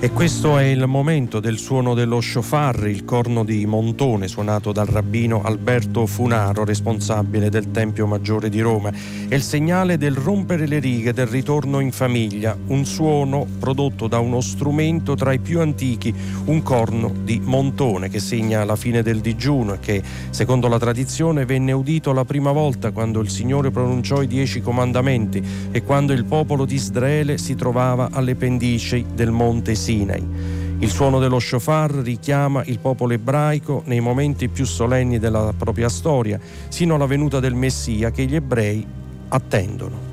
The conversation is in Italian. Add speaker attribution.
Speaker 1: E questo è il momento del suono dello shofar, il corno di Montone, suonato dal rabbino Alberto Funaro, responsabile del Tempio Maggiore di Roma. È il segnale del rompere le righe, del ritorno in famiglia, un suono prodotto da uno strumento tra i più antichi, un corno di Montone, che segna la fine del digiuno e che, secondo la tradizione, venne udito la prima volta quando il Signore pronunciò i 10 comandamenti e quando il popolo di Israele si trovava alle pendici del monte Sinai. Il suono dello shofar richiama il popolo ebraico nei momenti più solenni della propria storia, sino alla venuta del Messia che gli ebrei attendono.